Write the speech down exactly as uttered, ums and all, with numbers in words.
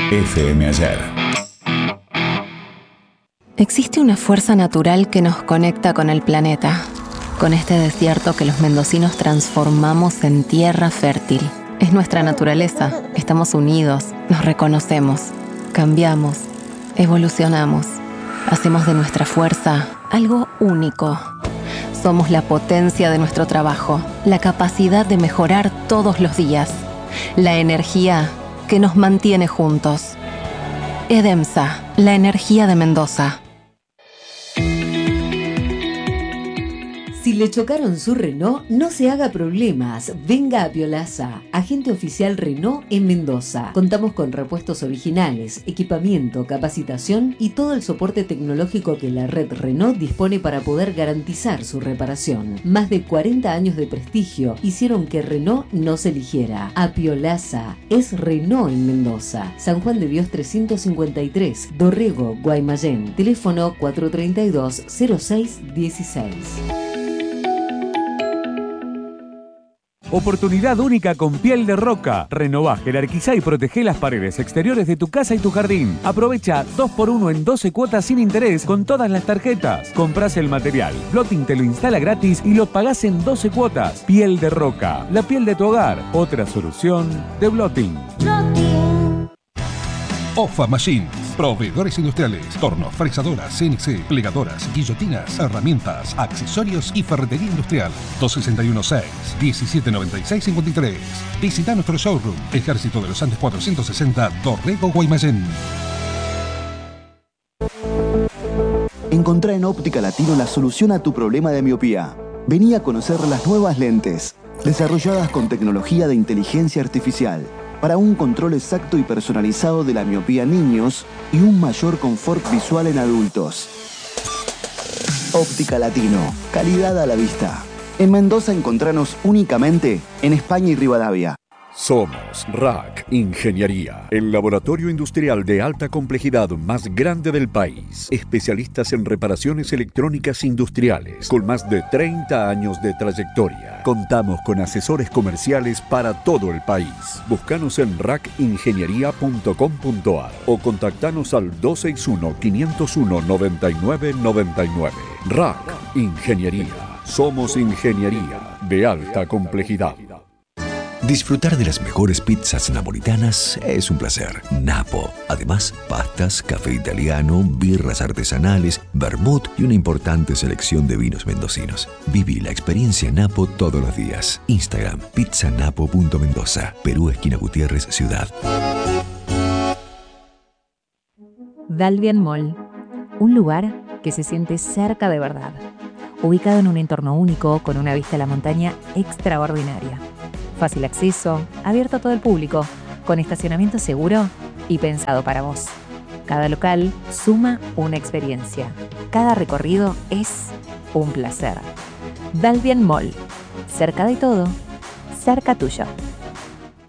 F M Ayer. Existe una fuerza natural que nos conecta con el planeta, con este desierto que los mendocinos transformamos en tierra fértil. Es nuestra naturaleza, estamos unidos, nos reconocemos, cambiamos, evolucionamos, hacemos de nuestra fuerza algo único. Somos la potencia de nuestro trabajo, la capacidad de mejorar todos los días, la energía que nos mantiene juntos. EDEMSA, la energía de Mendoza. Si le chocaron su Renault, no se haga problemas. Venga a Piolaza, agente oficial Renault en Mendoza. Contamos con repuestos originales, equipamiento, capacitación y todo el soporte tecnológico que la red Renault dispone para poder garantizar su reparación. Más de cuarenta años de prestigio hicieron que Renault nos eligiera. A Piolaza es Renault en Mendoza. San Juan de Dios trescientos cincuenta y tres, Dorrego, Guaymallén. Teléfono cuatro tres dos, cero seis uno seis. Oportunidad única con Piel de Roca. Renová, jerarquizá y protegé las paredes exteriores de tu casa y tu jardín. Aprovecha dos por uno en doce cuotas sin interés con todas las tarjetas. Comprás el material, Blotting te lo instala gratis y lo pagás en doce cuotas. Piel de Roca, la piel de tu hogar. Otra solución de Blotting. Ofa Machine. Proveedores industriales, tornos, fresadoras, C N C, plegadoras, guillotinas, herramientas, accesorios y ferretería industrial. dos seis uno seis, diecisiete noventa y seis cincuenta y tres. Visita nuestro showroom, Ejército de los Andes cuatrocientos sesenta, Dorrego, Guaymallén. Encontrá en Óptica Latino la solución a tu problema de miopía. Vení a conocer las nuevas lentes, desarrolladas con tecnología de inteligencia artificial, para un control exacto y personalizado de la miopía en niños y un mayor confort visual en adultos. Óptica Latino, calidad a la vista. En Mendoza encontranos únicamente en España y Rivadavia. Somos R A C Ingeniería, el laboratorio industrial de alta complejidad más grande del país. Especialistas en reparaciones electrónicas industriales, con más de treinta años de trayectoria. Contamos con asesores comerciales para todo el país. Búscanos en rac ingeniería punto com punto a r o contactanos al dos seis uno, cinco cero uno, nueve nueve nueve nueve. R A C Ingeniería. Somos ingeniería de alta complejidad. Disfrutar de las mejores pizzas napolitanas es un placer. Napo. Además, pastas, café italiano, birras artesanales, vermut y una importante selección de vinos mendocinos. Viví la experiencia Napo todos los días. Instagram, pizzanapo punto mendoza. Perú, esquina Gutiérrez, Ciudad. Dalvian Mall. Un lugar que se siente cerca de verdad. Ubicado en un entorno único con una vista a la montaña extraordinaria. Fácil acceso, abierto a todo el público, con estacionamiento seguro y pensado para vos. Cada local suma una experiencia. Cada recorrido es un placer. Dalvian Mall. Cerca de todo, cerca tuyo.